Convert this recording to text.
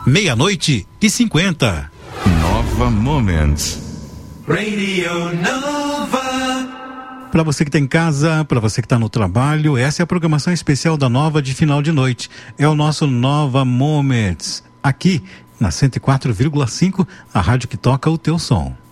meia-noite e 50. Nova Moments. Radio Nova. Para você que está em casa, para você que está no trabalho, essa é a programação especial da Nova de final de noite. É o nosso Nova Moments, aqui na 104,5, a rádio que toca o teu som.